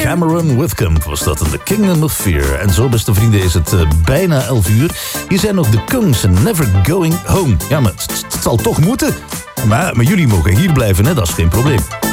Cameron Whitcomb was dat in The Kingdom of Fear. En zo, beste vrienden, is het bijna 11 uur. Hier zijn nog de Kungs en Never Going Home. Ja, maar het zal toch moeten. Maar jullie mogen hier blijven, hè? Dat is geen probleem.